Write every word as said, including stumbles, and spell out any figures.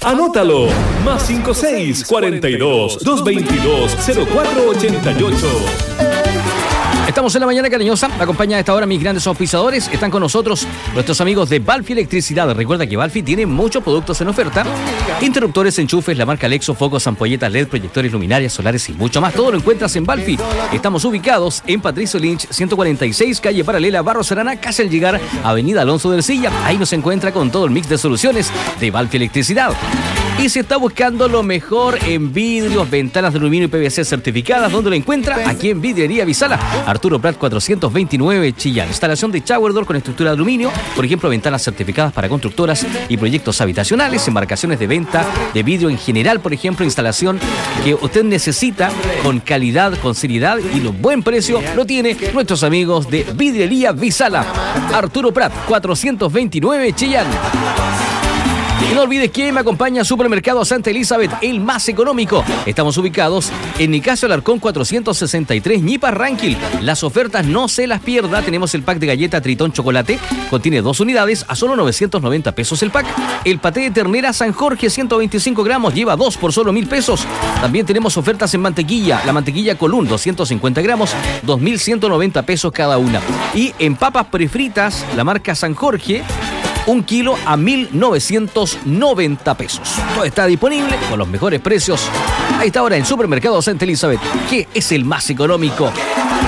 Anótalo. Más cinco seis cuarenta y dos, doscientos veintidós, cero cuatro ochenta y ocho. Estamos en la mañana cariñosa. Acompaña a esta hora mis grandes auspiciadores. Están con nosotros nuestros amigos de Balfi Electricidad. Recuerda que Balfi tiene muchos productos en oferta. Interruptores, enchufes, la marca Lexo, focos, ampolletas L E D, proyectores, luminarias, solares y mucho más. Todo lo encuentras en Balfi. Estamos ubicados en Patricio Lynch, ciento cuarenta y seis, calle paralela, Barros Arana, casi al llegar a Avenida Alonso del Silla. Ahí nos encuentra con todo el mix de soluciones de Balfi Electricidad. Y si está buscando lo mejor en vidrios, ventanas de aluminio y P V C certificadas, ¿dónde lo encuentra? Aquí en Vidriería Visala, Arturo Prat cuatrocientos veintinueve, Chillán. Instalación de shower door con estructura de aluminio, por ejemplo, ventanas certificadas para constructoras y proyectos habitacionales, embarcaciones de venta de vidrio en general, por ejemplo, instalación que usted necesita con calidad, con seriedad y lo buen precio lo tiene nuestros amigos de Vidriería Visala, Arturo Prat cuatrocientos veintinueve, Chillán. Y no olvides que me acompaña Supermercado Santa Elizabeth, el más económico. Estamos ubicados en Nicasio Alarcón cuatrocientos sesenta y tres, Ñipa Ranquil. Las ofertas no se las pierda. Tenemos el pack de galleta Tritón Chocolate. Contiene dos unidades a solo novecientos noventa pesos el pack. El paté de ternera San Jorge, ciento veinticinco gramos, lleva dos por solo mil pesos. También tenemos ofertas en mantequilla. La mantequilla Colún, doscientos cincuenta gramos, dos mil ciento noventa pesos cada una. Y en papas prefritas, la marca San Jorge, un kilo a mil novecientos noventa pesos. Todo está disponible con los mejores precios. Ahí está ahora en Supermercado Santa Elizabeth, que es el más económico.